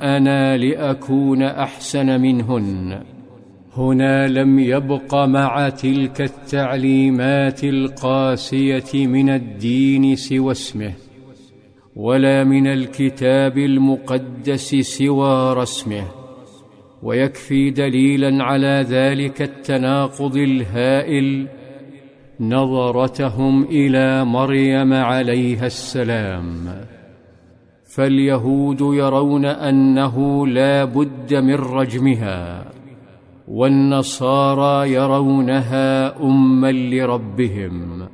أنا لأكون أحسن منهن. هنا لم يبق مع تلك التعليمات القاسية من الدين سوى اسمه، ولا من الكتاب المقدس سوى رسمه. ويكفي دليلا على ذلك التناقض الهائل نظرتهم إلى مريم عليها السلام، فاليهود يرون أنه لا بد من رجمها، والنصارى يرونها أما لربهم.